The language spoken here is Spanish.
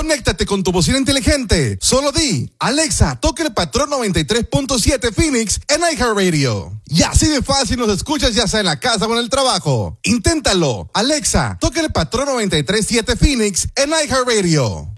Conéctate con tu bocina inteligente. Solo di, Alexa, toca el patrón 93.7 Phoenix en iHeartRadio. Y así de fácil nos escuchas ya sea en la casa o en el trabajo. Inténtalo. Alexa, toca el patrón 93.7 Phoenix en iHeartRadio.